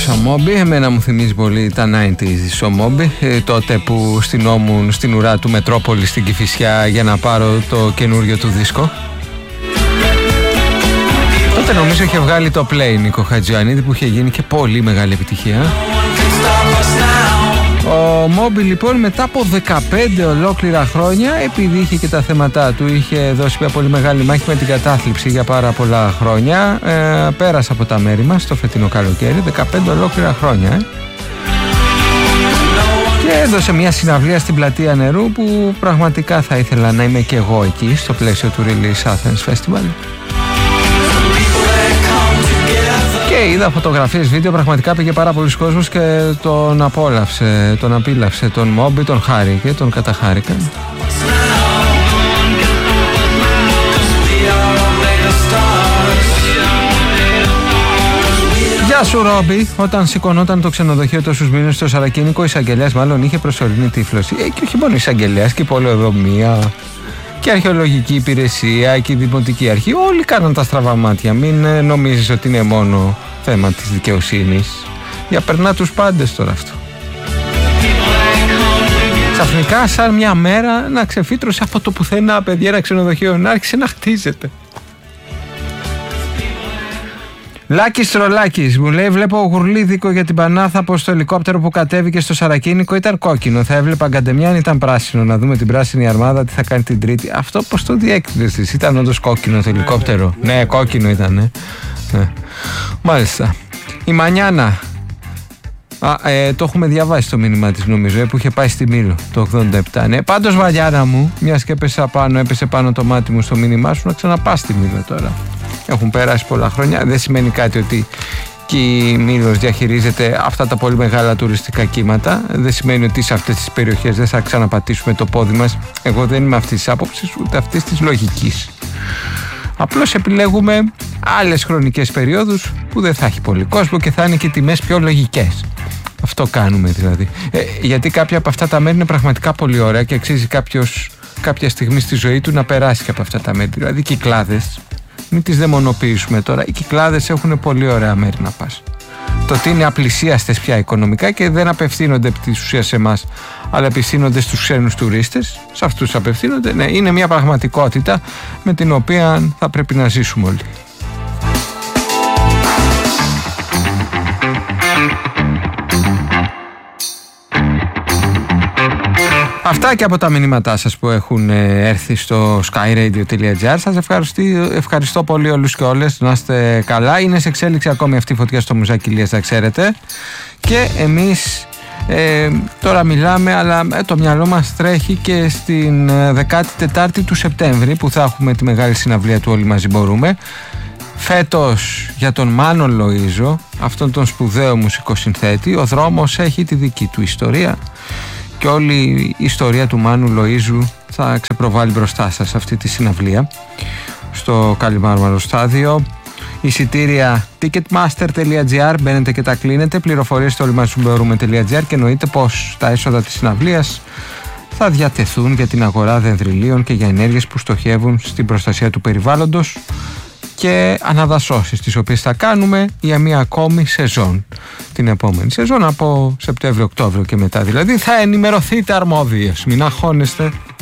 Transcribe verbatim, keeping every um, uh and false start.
άκουσα Μόμπι, εμένα μου θυμίζει πολύ τα ενενήντα ο Μόμπι, ε, τότε που στυνόμουν στην ουρά του Μετρόπολη στην Κηφισιά για να πάρω το καινούριο του δίσκο. Τότε νομίζω είχε βγάλει το Play Νίκο Χατζιωαννίδη που είχε γίνει και πολύ μεγάλη επιτυχία. Ο Μόμπι λοιπόν μετά από δεκαπέντε ολόκληρα χρόνια, επειδή είχε και τα θέματα του, είχε δώσει μια πολύ μεγάλη μάχη με την κατάθλιψη για πάρα πολλά χρόνια, ε, πέρασε από τα μέρη μας το φετινό καλοκαίρι, δεκαπέντε ολόκληρα χρόνια, ε. Και έδωσε μια συναυλία στην Πλατεία Νερού που πραγματικά θα ήθελα να είμαι και εγώ εκεί στο πλαίσιο του Release Athens Festival. Και είδα φωτογραφίες, βίντεο, πραγματικά πήγε πάρα πολλοί κόσμος και τον απόλαυσε, τον απίλαυσε τον Μόμπι, τον χάρηκε, τον καταχάρηκαν. Γεια σου Ρόμπι, όταν σηκωνόταν το ξενοδοχείο τόσους μήνες στο Σαρακίνικο, ο εισαγγελέας μάλλον είχε προσωρινή τύφλωση. Ε, και όχι μόνο εισαγγελέας, και η πολεοδομία και η αρχαιολογική υπηρεσία και η δημοτική αρχή, όλοι κάναν τα στραβά μάτια. Μην ε, νομίζεις ότι είναι μόνο θέμα της δικαιοσύνης. Για περνά τους πάντες τώρα αυτό. Ξαφνικά σαν μια μέρα να ξεφύτρωσε από το πουθενά, παιδιά, ένα ξενοδοχείο να άρχισε να χτίζεται. Λάκης Τρολάκης μου λέει: βλέπω γουρλίδικο για την Πανάθα πως το ελικόπτερο που κατέβηκε στο Σαρακίνικο ήταν κόκκινο. Θα έβλεπα Γκαντεμιάν ήταν πράσινο. Να δούμε την πράσινη αρμάδα τι θα κάνει την Τρίτη. Αυτό πως το διέκρινες, ήταν όντως κόκκινο το ελικόπτερο? Ναι, ναι, κόκκινο ήταν, ναι. ναι. Μάλιστα. Η Μανιάνα. Α, ε, το έχουμε διαβάσει το μήνυμα της νομίζω, ε, που είχε πάει στη Μήλο το ογδόντα επτά. Ναι, πάντως Μανιάνα μου, μιας και έπεσε πάνω, έπεσε πάνω το μάτι μου στο μήνυμά σου, να ξαναπάς στη Μήλο τώρα. Έχουν περάσει πολλά χρόνια. Δεν σημαίνει κάτι ότι και η Μήλος διαχειρίζεται αυτά τα πολύ μεγάλα τουριστικά κύματα. Δεν σημαίνει ότι σε αυτές τις περιοχές δεν θα ξαναπατήσουμε το πόδι μας. Εγώ δεν είμαι αυτής της άποψης ούτε αυτής της λογικής. Απλώς επιλέγουμε άλλες χρονικές περιόδους που δεν θα έχει πολύ κόσμο και θα είναι και τιμές πιο λογικές. Αυτό κάνουμε δηλαδή. Ε, γιατί κάποια από αυτά τα μέρη είναι πραγματικά πολύ ωραία και αξίζει κάποιος κάποια στιγμή στη ζωή του να περάσει και από αυτά τα μέρη. Δηλαδή Κυκλάδες. Μην τις δαιμονοποιήσουμε τώρα. Οι Κυκλάδες έχουν πολύ ωραία μέρη να πας. Το ότι είναι απλησίαστες πια οικονομικά και δεν απευθύνονται επί της ουσίας σε εμάς, αλλά απευθύνονται στους ξένους τουρίστες, σε αυτούς απευθύνονται. Ναι, είναι μια πραγματικότητα με την οποία θα πρέπει να ζήσουμε όλοι. Αυτά και από τα μηνύματά σας που έχουν έρθει στο skyradio τελεία gr. Σας ευχαριστώ, ευχαριστώ πολύ όλους και όλες. Να είστε καλά. Είναι σε εξέλιξη ακόμη αυτή η φωτιά στο Μουζάκι Ηλίας, θα ξέρετε. Και εμείς ε, τώρα μιλάμε, αλλά το μυαλό μας τρέχει και στην δεκάτη τετάρτη του Σεπτέμβρη, που θα έχουμε τη μεγάλη συναυλία του Όλοι Μαζί Μπορούμε. Φέτος για τον Μάνο Λοΐζο, αυτόν τον σπουδαίο μουσικοσυνθέτη, ο δρόμος έχει τη δική του ιστορία. Και όλη η ιστορία του Μάνου Λοΐζου θα ξεπροβάλλει μπροστά σας αυτή τη συναυλία στο Καλιμάρμαρο στάδιο. Εισιτήρια ticketmaster τελεία gr, μπαίνετε και τα κλείνετε. Πληροφορίες στο όλοιμαζιμπορούμε τελεία gr και εννοείται πως τα έσοδα της συναυλίας θα διατεθούν για την αγορά δενδριλίων και για ενέργειες που στοχεύουν στην προστασία του περιβάλλοντος και αναδασώσεις, τις οποίες θα κάνουμε για μία ακόμη σεζόν. Την επόμενη σεζόν από Σεπτέμβριο-Οκτώβριο και μετά δηλαδή θα ενημερωθείτε αρμόδιες. Μην αγχώνεστε.